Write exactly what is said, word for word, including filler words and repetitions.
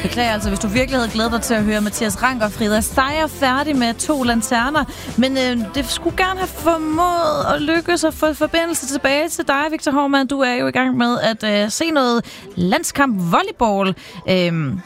Beklager altså, hvis du virkelig havde glædet dig til at høre Mathias Rank og Frida Steyer færdig med to lanterner. Men øh, det skulle gerne have formået at lykkes at få forbindelse tilbage til dig, Victor Hovmand. Du er jo i gang med at øh, se noget landskamp volleyball. Øh,